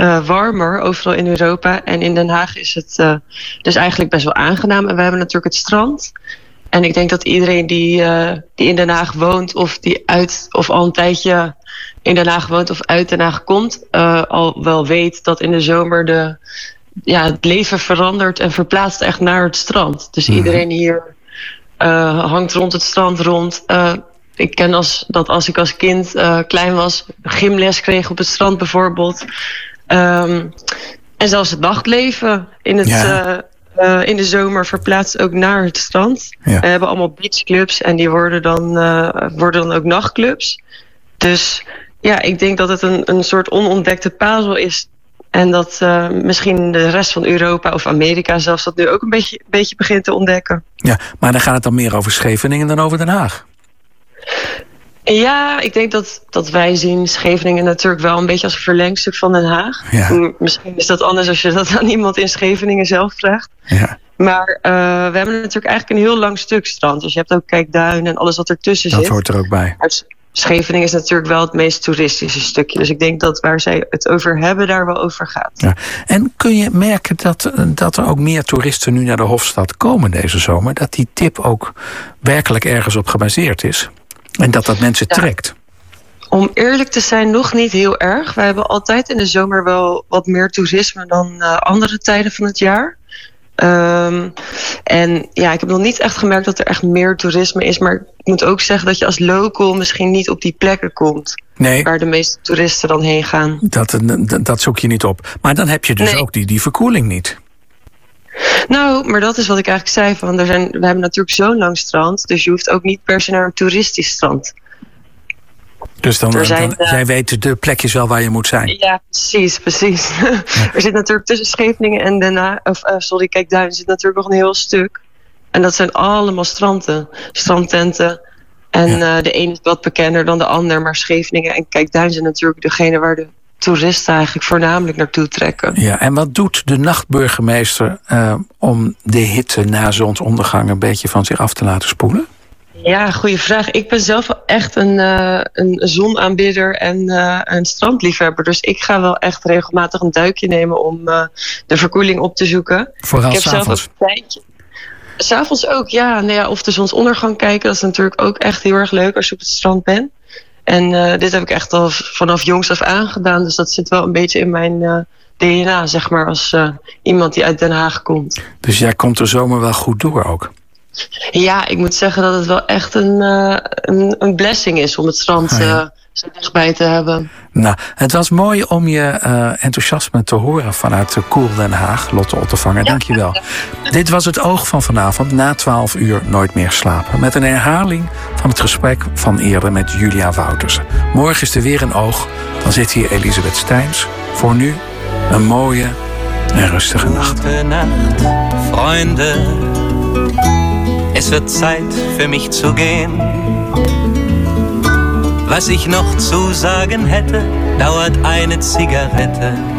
warmer overal in Europa. En in Den Haag is het dus eigenlijk best wel aangenaam. En we hebben natuurlijk het strand. En ik denk dat iedereen die in Den Haag woont... of al een tijdje in Den Haag woont of uit Den Haag komt... al wel weet dat in de zomer het leven verandert... en verplaatst echt naar het strand. Dus iedereen hier hangt rond het strand rond... Ik ken als ik als kind klein was... gymles kreeg op het strand bijvoorbeeld. En zelfs het nachtleven in de zomer verplaatst ook naar het strand. Ja. We hebben allemaal beachclubs en die worden dan ook nachtclubs. Dus ja, ik denk dat het een soort onontdekte parel is. En dat misschien de rest van Europa of Amerika zelfs dat nu ook een beetje begint te ontdekken. Ja, maar dan gaat het dan meer over Scheveningen dan over Den Haag. Ja, ik denk dat wij zien Scheveningen natuurlijk wel een beetje als een verlengstuk van Den Haag. Ja. Misschien is dat anders als je dat aan iemand in Scheveningen zelf vraagt. Ja. Maar we hebben natuurlijk eigenlijk een heel lang stuk strand. Dus je hebt ook Kijkduin en alles wat ertussen zit. Dat hoort er ook bij. Maar Scheveningen is natuurlijk wel het meest toeristische stukje. Dus ik denk dat waar zij het over hebben, daar wel over gaat. Ja. En kun je merken dat er ook meer toeristen nu naar de Hofstad komen deze zomer? Dat die tip ook werkelijk ergens op gebaseerd is? En dat mensen trekt? Om eerlijk te zijn, nog niet heel erg. We hebben altijd in de zomer wel wat meer toerisme dan andere tijden van het jaar. En ja, ik heb nog niet echt gemerkt dat er echt meer toerisme is. Maar ik moet ook zeggen dat je als local misschien niet op die plekken komt. Nee. Waar de meeste toeristen dan heen gaan. Dat zoek je niet op. Maar dan heb je dus ook die verkoeling niet. Nou, maar dat is wat ik eigenlijk zei. We hebben natuurlijk zo'n lang strand. Dus je hoeft ook niet per se naar een toeristisch strand. Dus jij weet de plekjes wel waar je moet zijn. Ja, precies. Ja. Er zit natuurlijk tussen Scheveningen en Kijkduin zit natuurlijk nog een heel stuk. En dat zijn allemaal strandtenten. En de een is wat bekender dan de ander. Maar Scheveningen en Kijkduin zijn natuurlijk degene waar de toeristen eigenlijk voornamelijk naartoe trekken. Ja, en wat doet de nachtburgemeester om de hitte na zonsondergang een beetje van zich af te laten spoelen? Ja, goede vraag. Ik ben zelf wel echt een zonaanbidder en een strandliefhebber. Dus ik ga wel echt regelmatig een duikje nemen om de verkoeling op te zoeken. Vooral ik heb zelf ook een tijdje. 'S'avonds ook, ja. Of de zonsondergang kijken, dat is natuurlijk ook echt heel erg leuk als je op het strand bent. En dit heb ik echt al vanaf jongs af aan gedaan. Dus dat zit wel een beetje in mijn DNA, zeg maar, als iemand die uit Den Haag komt. Dus jij komt de zomer wel goed door ook? Ja, ik moet zeggen dat het wel echt een blessing is om het strand zo dichtbij te hebben. Nou, het was mooi om je enthousiasme te horen vanuit Cool Den Haag, Lotte Ottevanger. Dank je wel. Dit was het Oog van vanavond, na 12 uur Nooit meer slapen. Met een herhaling van het gesprek van eerder met Julia Woutersen. Morgen is er weer een Oog. Dan zit hier Elisabeth Steins. Voor nu een mooie en rustige nacht. Gute Nacht, Freunde. Es wird Zeit für mich zu gehen. Was ich noch zu sagen hätte, dauert eine Zigarette